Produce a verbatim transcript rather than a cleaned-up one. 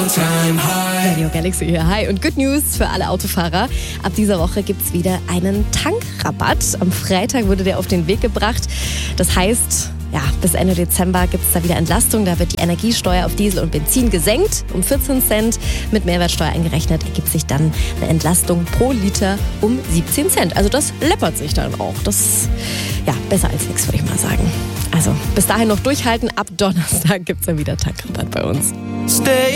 Radio Galaxy hier. Hi und Good News für alle Autofahrer. Ab dieser Woche gibt es wieder einen Tankrabatt. Am Freitag wurde der auf den Weg gebracht. Das heißt, ja, bis Ende Dezember gibt es da wieder Entlastung. Da wird die Energiesteuer auf Diesel und Benzin gesenkt um vierzehn Cent. Mit Mehrwertsteuer eingerechnet ergibt sich dann eine Entlastung pro Liter um siebzehn Cent. Also das läppert sich dann auch. Das ist ja besser als nichts, würde ich mal sagen. Also bis dahin noch durchhalten. Ab Donnerstag gibt es dann wieder Tankrabatt bei uns. Stay